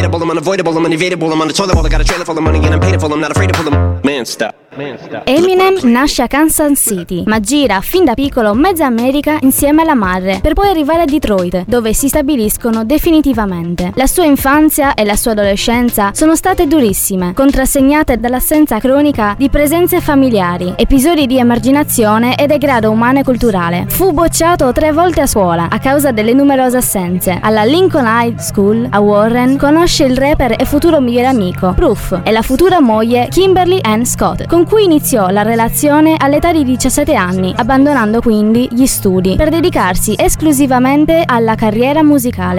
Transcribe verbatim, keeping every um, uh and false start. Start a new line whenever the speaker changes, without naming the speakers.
debatable, I'm unavoidable, I'm unevadable, I'm on the toilet bowl, I got a trailer full of money and I'm paid it full, I'm not afraid to pull them. Man, stop. Man, stop.
Eminem nasce a Kansas City, ma gira fin da piccolo mezza America insieme alla madre, per poi arrivare a Detroit, dove si stabiliscono definitivamente. La sua infanzia e la sua adolescenza sono state durissime, contrassegnate dall'assenza cronica di presenze familiari, episodi di emarginazione e degrado umano e culturale. Fu bocciato tre volte a scuola a causa delle numerose assenze. Alla Lincoln High School a Warren conosce il rapper e futuro migliore amico Proof e la futura moglie Kimberly Ann Scott, con cui iniziò la relazione all'età di diciassette anni, abbandonando quindi gli studi per dedicarsi esclusivamente alla carriera musicale.